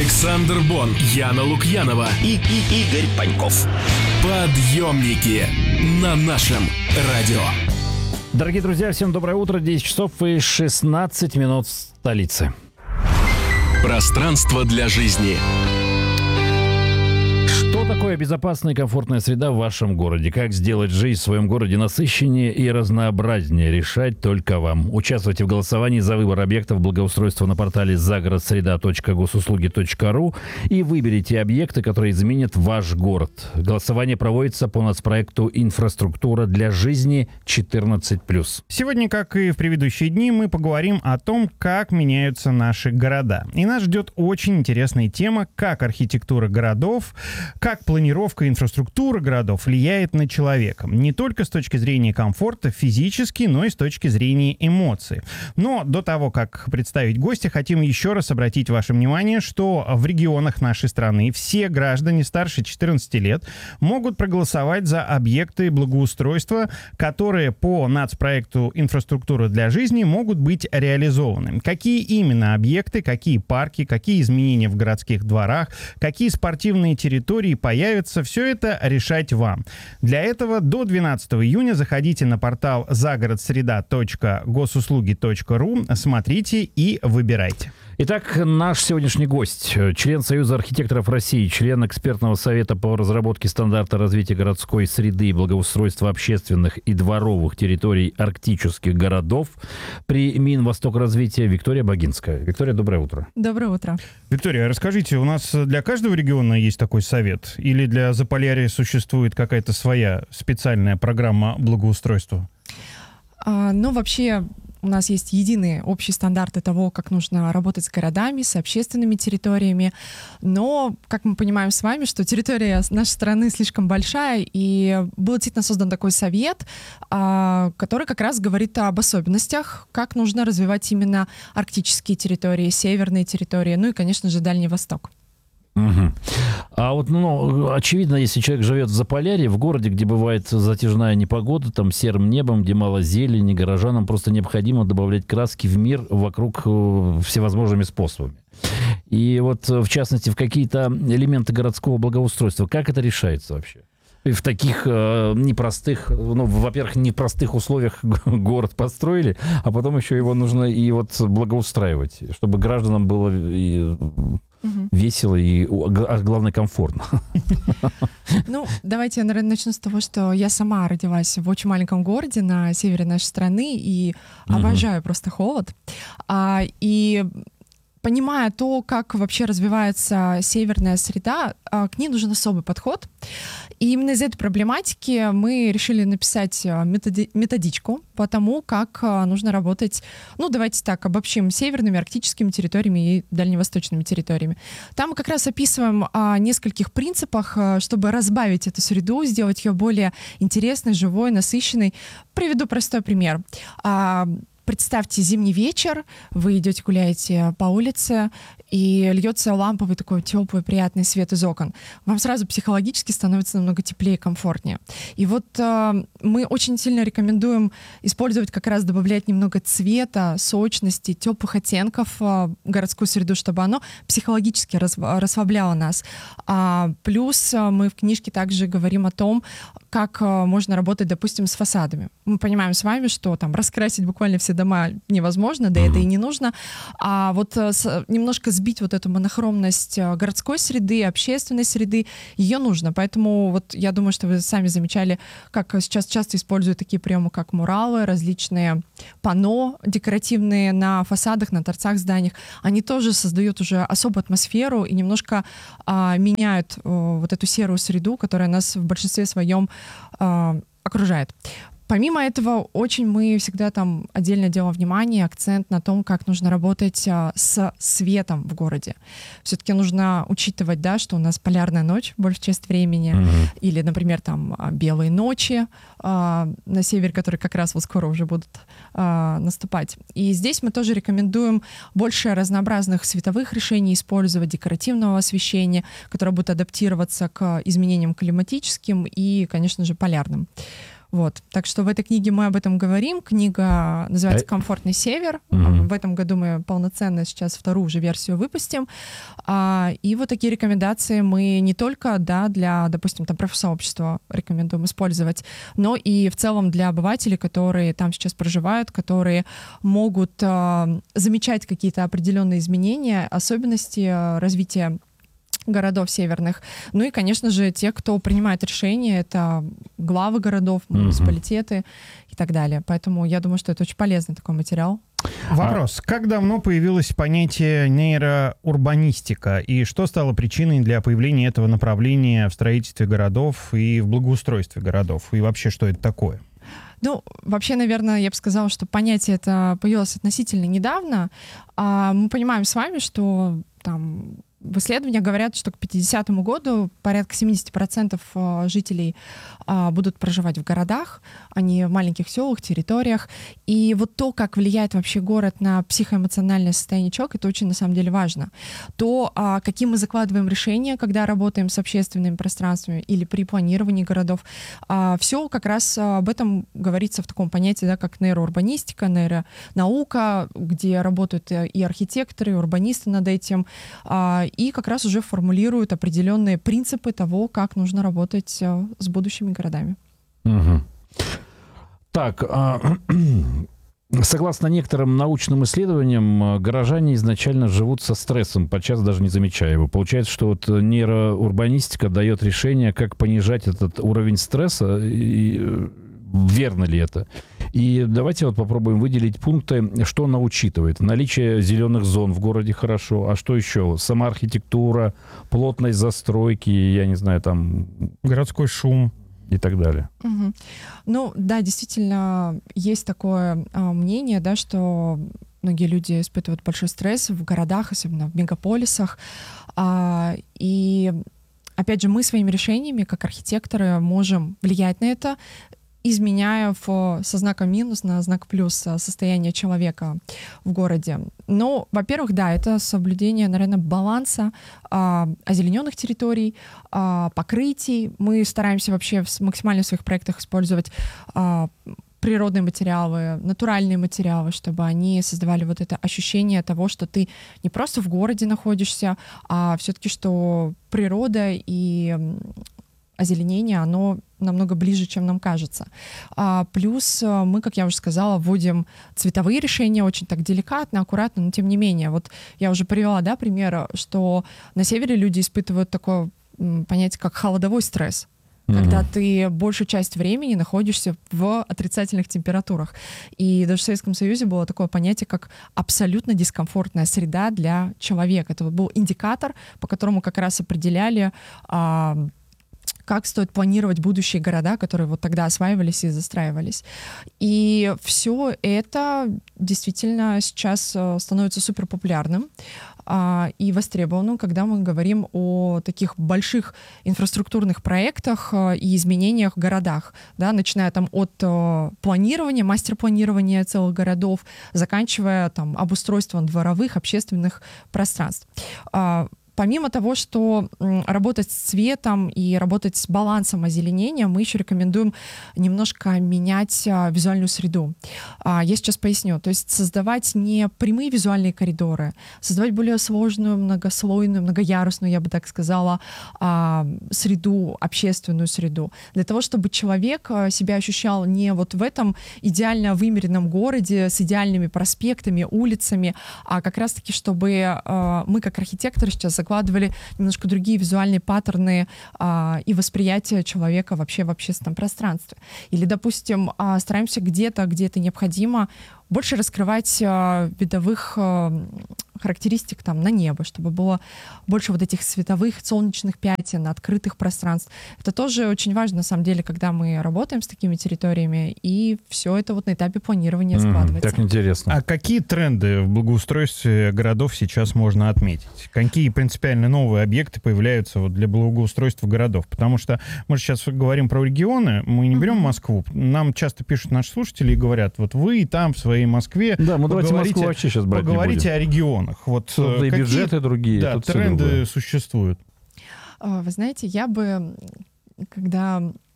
Александр Бон, Яна Лукьянова и Игорь Паньков. Подъемники на нашем радио. Дорогие друзья, всем доброе утро. 10 часов и 16 минут в столице. Пространство для жизни. Что такое безопасная и комфортная среда в вашем городе? Как сделать жизнь в своем городе насыщеннее и разнообразнее? Решать только вам. Участвуйте в голосовании за выбор объектов благоустройства на портале загородсреда.госуслуги.ру и выберите объекты, которые изменят ваш город. Голосование проводится по нацпроекту «Инфраструктура для жизни 14+». Сегодня, как и в предыдущие дни, мы поговорим о том, как меняются наши города. И нас ждет очень интересная тема, как архитектура городов, как планировка и инфраструктура городов влияет на человека. Не только с точки зрения комфорта физически, но и с точки зрения эмоций. Но до того, как представить гостя, хотим еще раз обратить ваше внимание, что в регионах нашей страны все граждане старше 14 лет могут проголосовать за объекты благоустройства, которые по нацпроекту «Инфраструктура для жизни» могут быть реализованы. Какие именно объекты, какие парки, какие изменения в городских дворах, какие спортивные территории появится, все это решать вам. Для этого до 12 июня заходите на портал загородсреда.госуслуги.ру, смотрите и выбирайте. Итак, наш сегодняшний гость, член Союза архитекторов России, член экспертного совета по разработке стандарта развития городской среды и благоустройства общественных и дворовых территорий арктических городов при Минвостокразвития Виктория Богинская. Виктория, доброе утро. Доброе утро. Виктория, расскажите, у нас для каждого региона есть такой совет? Или для Заполярья существует какая-то своя специальная программа благоустройства? Вообще, у нас есть единые общие стандарты того, как нужно работать с городами, с общественными территориями. Но, как мы понимаем с вами, что территория нашей страны слишком большая, и был действительно создан такой совет, который как раз говорит об особенностях, как нужно развивать именно арктические территории, северные территории, ну и, конечно же, Дальний Восток. Угу. А вот, очевидно, если человек живет в Заполярье, в городе, где бывает затяжная непогода, там серым небом, где мало зелени, горожанам просто необходимо добавлять краски в мир вокруг всевозможными способами. И вот, в частности, в какие-то элементы городского благоустройства, как это решается вообще? И в таких непростых, во-первых, непростых условиях город построили, а потом еще его нужно и вот благоустраивать, чтобы гражданам было и весело и, главное, комфортно. Давайте я, наверное, начну с того, что я сама родилась в очень маленьком городе на севере нашей страны и обожаю просто холод. И понимая то, как вообще развивается северная среда, к ней нужен особый подход. И именно из этой проблематики мы решили написать методичку по тому, как нужно работать, давайте так, обобщим, северными, арктическими территориями и дальневосточными территориями. Там мы как раз описываем о нескольких принципах, чтобы разбавить эту среду, сделать ее более интересной, живой, насыщенной. Приведу простой пример. Представьте зимний вечер, вы идете, гуляете по улице, и льется ламповый такой теплый, приятный свет из окон. Вам сразу психологически становится намного теплее и комфортнее. И вот мы очень сильно рекомендуем использовать, как раз добавлять немного цвета, сочности, теплых оттенков в городскую среду, чтобы оно психологически расслабляло нас. Плюс мы в книжке также говорим о том, как можно работать, допустим, с фасадами. Мы понимаем с вами, что там раскрасить буквально все дома невозможно, да это и не нужно. А вот немножко сбить вот эту монохромность городской среды, общественной среды, ее нужно. Поэтому вот я думаю, что вы сами замечали, как сейчас часто используют такие приемы, как муралы, различные панно декоративные на фасадах, на торцах зданий. Они тоже создают уже особую атмосферу и немножко меняют вот эту серую среду, которая нас в большинстве своем окружает. Помимо этого, очень мы всегда там отдельно делаем внимание, акцент на том, как нужно работать с светом в городе. Все-таки нужно учитывать, да, что у нас полярная ночь большую часть времени, или, например, там белые ночи на севере, которые как раз вот скоро уже будут наступать. И здесь мы тоже рекомендуем больше разнообразных световых решений использовать, декоративного освещения, которое будет адаптироваться к изменениям климатическим и, конечно же, полярным. Вот. Так что в этой книге мы об этом говорим. Книга называется «Комфортный север». В этом году мы полноценно сейчас вторую уже версию выпустим. И вот такие рекомендации мы не только для, допустим, там профсообщества рекомендуем использовать, но и в целом для обывателей, которые там сейчас проживают, которые могут замечать какие-то определенные изменения, особенности развития городов северных. Ну и, конечно же, те, кто принимает решения, это главы городов, муниципалитеты и так далее. Поэтому я думаю, что это очень полезный такой материал. Вопрос. Как давно появилось понятие нейроурбанистика? И что стало причиной для появления этого направления в строительстве городов и в благоустройстве городов? И вообще, что это такое? Ну, вообще, наверное, я бы сказала, что понятие это появилось относительно недавно. Мы понимаем с вами, что там в исследованиях говорят, что к 50-му году порядка 70% жителей будут проживать в городах, а не в маленьких селах, территориях. И вот то, как влияет вообще город на психоэмоциональное состояние человека, это очень на самом деле важно. То, какие мы закладываем решения, когда работаем с общественными пространствами или при планировании городов, все как раз об этом говорится в таком понятии, да, как нейроурбанистика, нейронаука, где работают и архитекторы, и урбанисты над этим, и как раз уже формулируют определенные принципы того, как нужно работать с будущими городами. Так, согласно некоторым научным исследованиям, горожане изначально живут со стрессом, подчас даже не замечая его. Получается, что вот нейроурбанистика дает решение, как понижать этот уровень стресса, и верно ли это? И давайте вот попробуем выделить пункты, что она учитывает. Наличие зеленых зон в городе хорошо, а что еще? Сама архитектура, плотность застройки, я не знаю, там... Городской шум. И так далее. Ну, да, действительно, есть такое мнение, да, что многие люди испытывают большой стресс в городах, особенно в мегаполисах. И, опять же, мы своими решениями, как архитекторы, можем влиять на это, изменяя со знаком минус на знак плюс состояние человека в городе. Но, во-первых, да, это соблюдение, наверное, баланса озелененных территорий, покрытий. Мы стараемся вообще максимально в своих проектах использовать природные материалы, натуральные материалы, чтобы они создавали вот это ощущение того, что ты не просто в городе находишься, а все-таки, что природа и озеленение, оно намного ближе, чем нам кажется. Плюс мы, как я уже сказала, вводим цветовые решения очень так деликатно, аккуратно, но тем не менее. Вот я уже привела, да, пример, что на севере люди испытывают такое понятие, как холодовой стресс, когда ты большую часть времени находишься в отрицательных температурах. И даже в Советском Союзе было такое понятие, как абсолютно дискомфортная среда для человека. Это был индикатор, по которому как раз определяли, как стоит планировать будущие города, которые вот тогда осваивались и застраивались. И все это действительно сейчас становится суперпопулярным и востребованным, когда мы говорим о таких больших инфраструктурных проектах и изменениях в городах, да, начиная там от планирования, мастер-планирования целых городов, заканчивая там обустройством дворовых, общественных пространств. Помимо того, что работать с цветом и работать с балансом озеленения, мы еще рекомендуем немножко менять визуальную среду. Я сейчас поясню. То есть создавать не прямые визуальные коридоры, создавать более сложную, многослойную, многоярусную, я бы так сказала, среду, общественную среду. Для того, чтобы человек себя ощущал не вот в этом идеально вымеренном городе с идеальными проспектами, улицами, а как раз-таки, чтобы мы, как архитекторы, сейчас закладывали немножко другие визуальные паттерны и восприятие человека вообще в общественном пространстве. Или, допустим, стараемся где-то, где это необходимо, больше раскрывать видовых характеристик там на небо, чтобы было больше вот этих световых солнечных пятен, открытых пространств. Это тоже очень важно, на самом деле, когда мы работаем с такими территориями, и все это вот на этапе планирования складывается. Так интересно. А какие тренды в благоустройстве городов сейчас можно отметить? Какие принципиально новые объекты появляются вот для благоустройства городов? Потому что мы же сейчас говорим про регионы, мы не берем Москву. Нам часто пишут наши слушатели и говорят, вот вы там в своей Москве да, мы давайте Москву вообще сейчас брать поговорите о регионах. Вот и бюджеты другие. Да, тренды существуют. Вы знаете, я бы, когда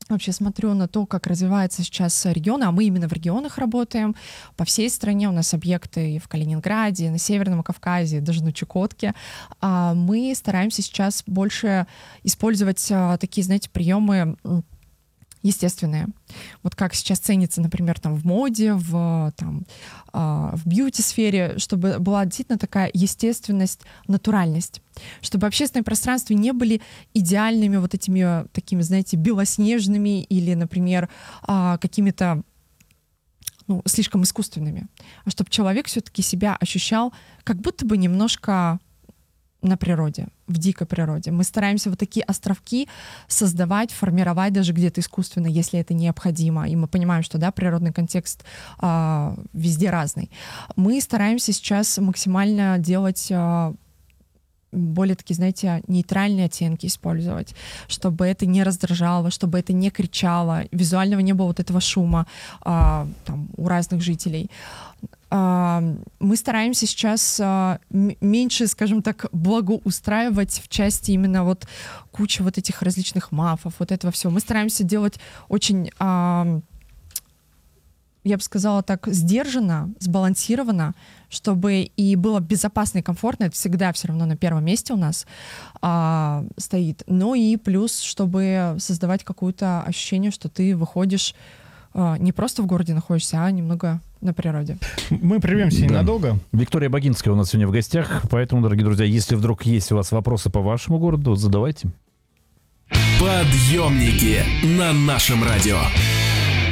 вообще смотрю на то, как развивается сейчас регионы, а мы именно в регионах работаем. По всей стране у нас объекты и в Калининграде, и на Северном Кавказе, даже на Чукотке. Мы стараемся сейчас больше использовать такие, знаете, приемы естественные. Вот как сейчас ценится, например, там в моде, в бьюти-сфере, чтобы была действительно такая естественность, натуральность. Чтобы общественные пространства не были идеальными вот этими такими, знаете, белоснежными или, например, какими-то слишком искусственными. А чтобы человек все-таки себя ощущал как будто бы немножко на природе, в дикой природе. Мы стараемся вот такие островки создавать, формировать даже где-то искусственно, если это необходимо. И мы понимаем, что, да, природный контекст везде разный. Мы стараемся сейчас максимально делать более такие, знаете, нейтральные оттенки использовать, чтобы это не раздражало, чтобы это не кричало, визуального не было вот этого шума у разных жителей. Мы стараемся сейчас меньше, скажем так, благоустраивать в части именно вот кучи вот этих различных мафов, вот этого всего. Мы стараемся делать очень, я бы сказала так, сдержанно, сбалансированно, чтобы и было безопасно и комфортно. Это всегда все равно на первом месте у нас стоит. Но и плюс, чтобы создавать какое-то ощущение, что ты выходишь не просто в городе находишься, а немного на природе. Мы прервемся ненадолго. Виктория Богинская у нас сегодня в гостях, поэтому, дорогие друзья, если вдруг есть у вас вопросы по вашему городу, задавайте. Подъемники на нашем радио.